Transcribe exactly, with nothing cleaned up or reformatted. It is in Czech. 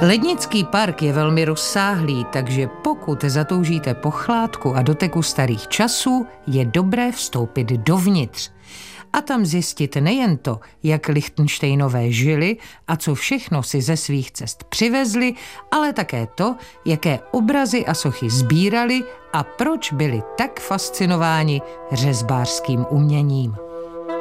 Lednický park je velmi rozsáhlý, takže pokud zatoužíte po chládku a doteku starých časů, je dobré vstoupit dovnitř. A tam zjistit nejen to, jak Lichtenštejnové žili a co všechno si ze svých cest přivezli, ale také to, jaké obrazy a sochy sbírali a proč byli tak fascinováni řezbářským uměním.